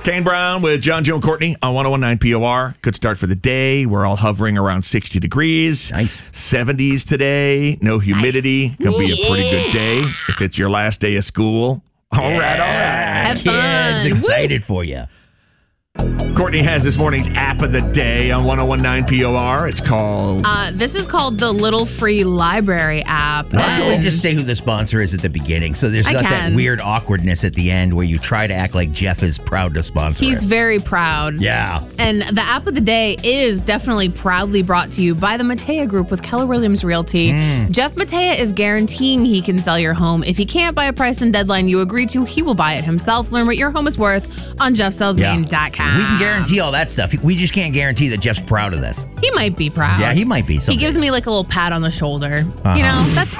Kane Brown with John, Joe, and Courtney on 101.9 POR. Good start for the day. We're all hovering around 60 degrees. Nice. 70s today. No humidity. Going to be a pretty good day if it's your last day of school. All right. Have fun. Kids, excited for you. Courtney has this morning's app of the day on 101.9 POR. It's called... This is called the Little Free Library app. Why don't we just say who the sponsor is at the beginning? So there's not that weird awkwardness at the end where you try to act like Jeff is proud to sponsor He's it. very proud. Yeah. And the app of the day is definitely proudly brought to you by the Matea Group with Keller Williams Realty. Jeff Matea is guaranteeing he can sell your home. If he can't buy a price and deadline you agree to, he will buy it himself. Learn what your home is worth on jeffsellsmaine.com. We can guarantee all that stuff. We just can't guarantee that Jeff's proud of this. He might be proud. Yeah, he might be. He gives me like a little pat on the shoulder. You know, that's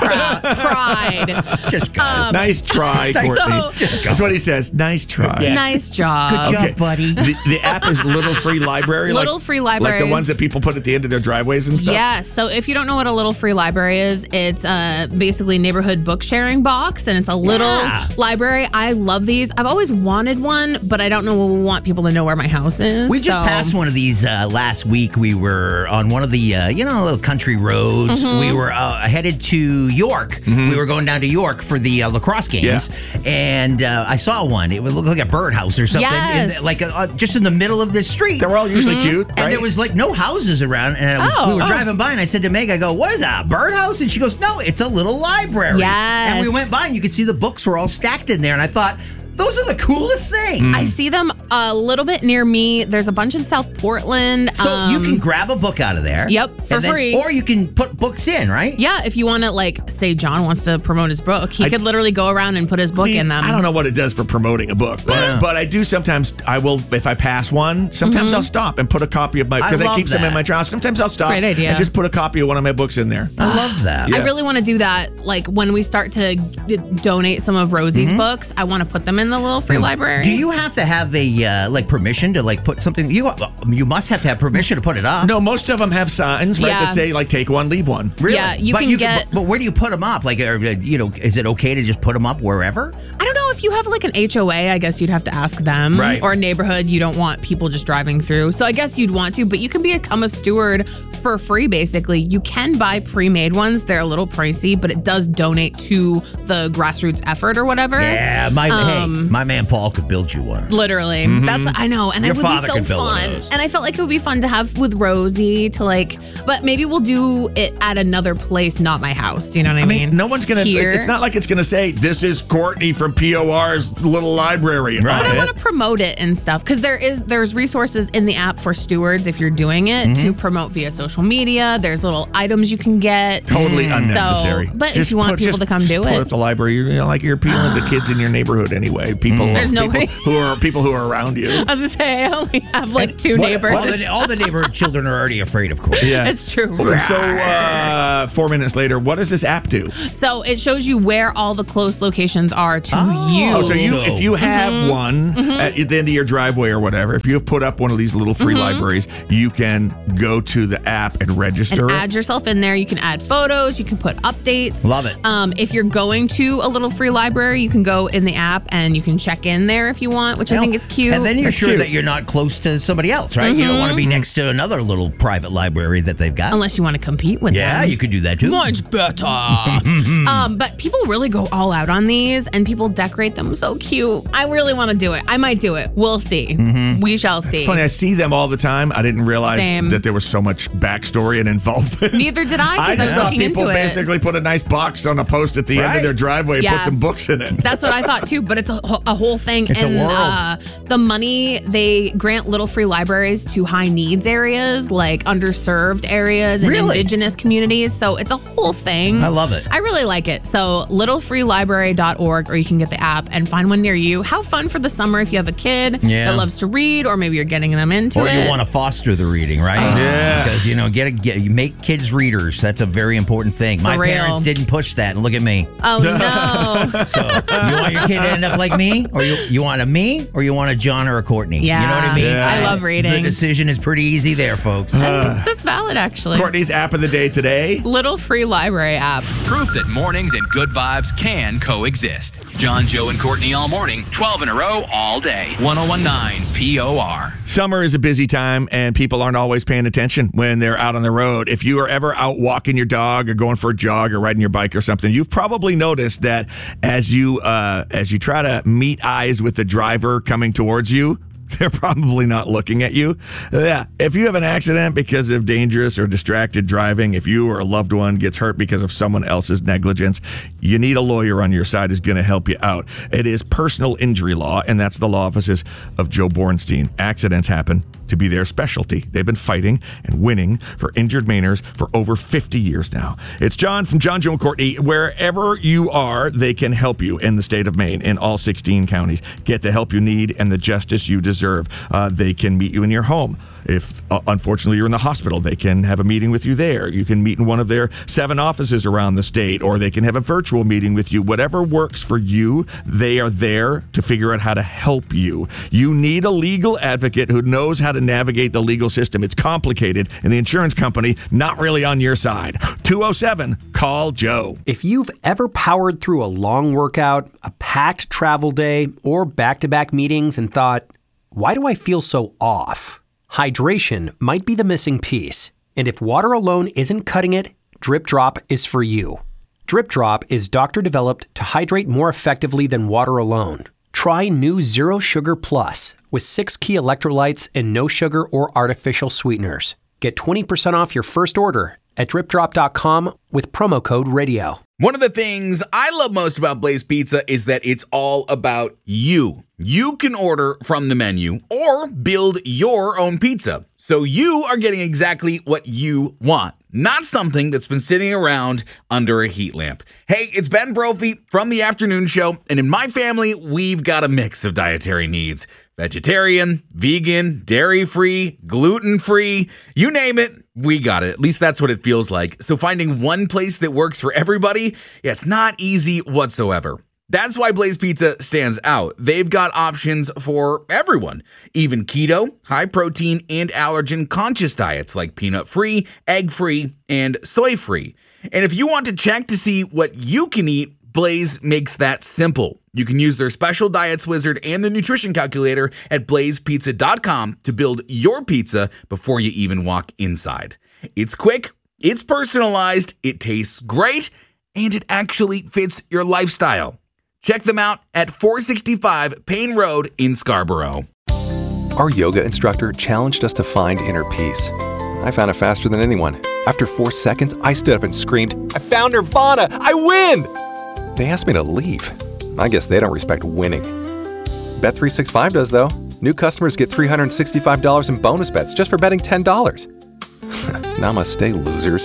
pride. Just go. nice try, Courtney. So- That's what he says. Nice try. Yeah. Nice job. Good job, buddy. The app is Little Free Library? Little Free Library. Like the ones that people put at the end of their driveways and stuff? Yeah, so if you don't know what a Little Free Library is, it's basically a neighborhood book sharing box, and it's a little library. I love these. I've always wanted one, but I don't want people to know where my house is. We just passed one of these last week. We were on one of the, little country roads. We were headed to York. We were going down to York for the lacrosse games. Yeah. And I saw one. It would look like a birdhouse or something. Yes. Just in the middle of this street. They were all usually cute, right? And there was like no houses around. And we were driving by and I said to Meg, I go, what is that, a birdhouse? And she goes, no, it's a little library. Yes. And we went by and you could see the books were all stacked in there. And I thought, those are the coolest things. I see them a little bit near me. There's a bunch in South Portland. So you can grab a book out of there. Yep, for free. Or you can put books in, right? Yeah, if you want to, like, say John wants to promote his book, he could literally go around and put his book in them. I don't know what it does for promoting a book, but I do sometimes. I will, if I pass one, sometimes I'll stop and put a copy of my, because I keep some in my house. Sometimes I'll stop Great idea. and just put a copy of one of my books in there. I love that. Yeah. I really want to do that. Like, when we start to donate some of Rosie's books, I want to put them in the Little Free Library. Do you have to have a permission to put something? You must have to have permission to put it up. No, most of them have signs, right, Yeah. that say like take one, leave one. Really? Yeah, you can get. But where do you put them up? Like, is it okay to just put them up wherever? I don't know if you have like an HOA. I guess you'd have to ask them. Right. Or a neighborhood. You don't want people just driving through. So I guess you'd want to, but you can become a steward for free. Basically, you can buy pre-made ones. They're a little pricey, but it does donate to the grassroots effort or whatever. Yeah, my man Paul could build you one. Literally. I know. And Your it would father be so could build one of fun. those. And I felt like it would be fun to have with Rosie but maybe we'll do it at another place, not my house. Do you know what I mean? No one's gonna. Here. It's not like it's gonna say this is Courtney from POR's little library. Right. But I want to promote it and stuff because there's resources in the app for stewards if you're doing it to promote via social media. There's little items you can get. Totally unnecessary. But if you want people to come do put it. at the library, like you're appealing to kids in your neighborhood anyway. There's nobody. People who are around you. I was gonna say I only have like two neighbors. All the neighborhood children are already afraid of Courtney. Yeah, It's true. So 4 minutes later, what does this app do? So it shows you where all the close locations are to you. Oh, so if you have one at the end of your driveway or whatever, if you have put up one of these little free libraries, you can go to the app and register and it. add yourself in there. You can add photos. You can put updates. Love it. If you're going to a little free library, you can go in the app and you can check in there if you want, which I think is cute. And then you're That's sure cute. that you're not close to somebody else, right? You don't want to be next to another little private library that they've got. Unless you want to compete with them. Yeah, you could do that too. Much better. But people really go all out on these and people decorate them so cute. I really want to do it. I might do it. We'll see. We shall see. It's funny, I see them all the time. I didn't realize Same. that there was so much backstory and involvement. Neither did I I because I, just was thought looking people into it. basically put a nice box on a post at the end of their driveway and Yeah. put some books in it. That's what I thought too, but it's a whole thing. It's a and world. The money, they grant little free libraries to high needs areas, like underserved areas and Really? indigenous communities. So it's a whole thing. I love it. I really like it. So littlefreelibrary.org, or you can get the app and find one near you. How fun for the summer if you have a kid that loves to read, or maybe you're getting them into Or it. you want to foster the reading, right? Yes. Because, you make kids readers. That's a very important thing. My real. parents didn't push that, and look at me. Oh, no. So you want your kid to end up like me? Or you want a me? Or you want a John or a Courtney? Yeah. You know what I mean? Yeah. I love The reading. decision is pretty easy there, folks. That's valid, actually. Courtney's app of the day today. Little Free Library app. Proof that mornings and good vibes can coexist. John, Joe and Courtney all morning, 12 in a row all day. 101.9 POR. Summer is a busy time, and people aren't always paying attention when they're out on the road. If you are ever out walking your dog or going for a jog or riding your bike or something, you've probably noticed that as you try to meet eyes with the driver coming towards you, they're probably not looking at you. Yeah, if you have an accident because of dangerous or distracted driving, if you or a loved one gets hurt because of someone else's negligence, you need a lawyer on your side who's going to help you out. It is personal injury law, and that's the law offices of Joe Bornstein. Accidents happen to be their specialty. They've been fighting and winning for injured Mainers for over 50 years now. It's John from John, Joe, and Courtney. Wherever you are, they can help you in the state of Maine, in all 16 counties. Get the help you need and the justice you deserve. They can meet you in your home. If, unfortunately, you're in the hospital, they can have a meeting with you there. You can meet in one of their 7 offices around the state, or they can have a virtual meeting with you. Whatever works for you, they are there to figure out how to help you. You need a legal advocate who knows how to navigate the legal system. It's complicated, and the insurance company not really on your side. 207, call Joe. If you've ever powered through a long workout, a packed travel day, or back-to-back meetings and thought, why do I feel so off? Hydration might be the missing piece. And if water alone isn't cutting it, Drip Drop is for you. Drip Drop is doctor-developed to hydrate more effectively than water alone. Try new Zero Sugar Plus with 6 key electrolytes and no sugar or artificial sweeteners. Get 20% off your first order at dripdrop.com with promo code radio. One of the things I love most about Blaze Pizza is that it's all about you. You can order from the menu or build your own pizza. So you are getting exactly what you want, not something that's been sitting around under a heat lamp. Hey, it's Ben Brophy from The Afternoon Show, and in my family, we've got a mix of dietary needs. Vegetarian, vegan, dairy-free, gluten-free, you name it, we got it. At least that's what it feels like. So finding one place that works for everybody, it's not easy whatsoever. That's why Blaze Pizza stands out. They've got options for everyone, even keto, high protein, and allergen conscious diets like peanut-free, egg-free, and soy-free. And if you want to check to see what you can eat, Blaze makes that simple. You can use their special diets wizard and the nutrition calculator at blazepizza.com to build your pizza before you even walk inside. It's quick, it's personalized, it tastes great, and it actually fits your lifestyle. Check them out at 465 Payne Road in Scarborough. Our yoga instructor challenged us to find inner peace. I found it faster than anyone. After 4 seconds, I stood up and screamed, "I found Nirvana! I win!" They asked me to leave. I guess they don't respect winning. Bet365 does, though. New customers get $365 in bonus bets just for betting $10. Namaste, losers.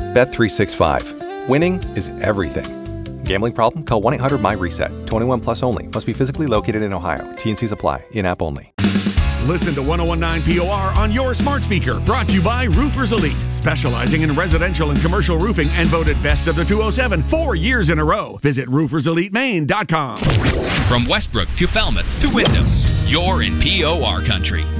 Bet365. Winning is everything. Gambling problem? Call 1-800-MY-RESET. 21 plus only. Must be physically located in Ohio. T&Cs apply. In-app only. Listen to 101.9 POR on your smart speaker. Brought to you by Roofers Elite, specializing in residential and commercial roofing and voted best of the 207 4 years in a row. Visit rooferselitemaine.com. From Westbrook to Falmouth to Wyndham, you're in POR country.